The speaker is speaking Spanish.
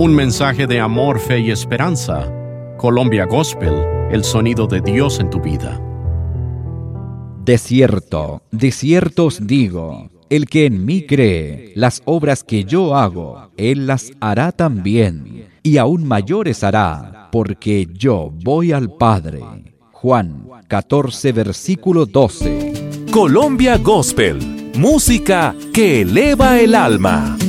Un mensaje de amor, fe y esperanza. Colombia Gospel, el sonido de Dios en tu vida. De cierto, de cierto os digo, el que en mí cree, las obras que yo hago, él las hará también, y aún mayores hará, porque yo voy al Padre. Juan 14, versículo 12. Colombia Gospel, música que eleva el alma.